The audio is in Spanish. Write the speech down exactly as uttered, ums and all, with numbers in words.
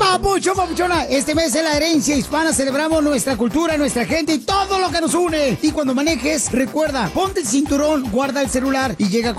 Papucho, papuchona, este mes en la herencia hispana celebramos nuestra cultura, nuestra gente y todo lo que nos une. Y cuando manejes, recuerda, ponte el cinturón, guarda el celular y llega con